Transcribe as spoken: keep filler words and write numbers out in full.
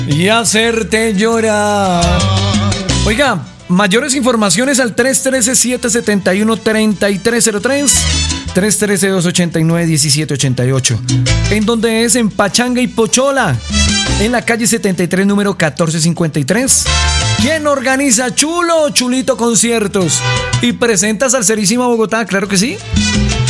y hacerte llorar. Oiga, mayores informaciones al tres uno tres, siete siete uno, tres tres cero tres, tres uno tres, dos ocho nueve, uno siete ocho ocho. ¿En donde es? En Pachanga y Pochola, en la calle setenta y tres, número catorce cincuenta y tres. ¿Quién organiza? Chulo, Chulito Conciertos. ¿Y presenta Salserísima Bogotá? Claro que sí.